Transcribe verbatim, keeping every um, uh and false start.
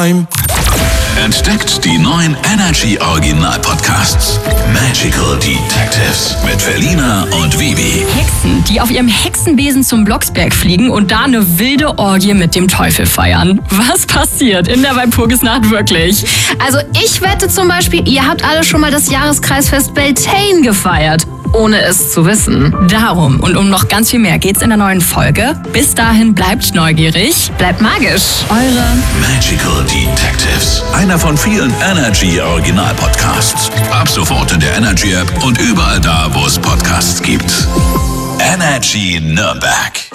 Entdeckt die neuen Energy Original Podcasts. Magical Detectives mit Felina und Vivi. Hexen, die auf ihrem Hexenbesen zum Blocksberg fliegen und da eine wilde Orgie mit dem Teufel feiern. Was passiert in der Walpurgisnacht wirklich? Also ich wette zum Beispiel, ihr habt alle schon mal das Jahreskreisfest Beltane gefeiert, ohne es zu wissen. Darum und um noch ganz viel mehr geht's in der neuen Folge. Bis dahin bleibt neugierig, Bleibt magisch. eure Magical Detectives. Einer von vielen Energy Original Podcasts. Ab sofort in der Energy App und überall da, wo es Podcasts gibt. Energy Nürnberg.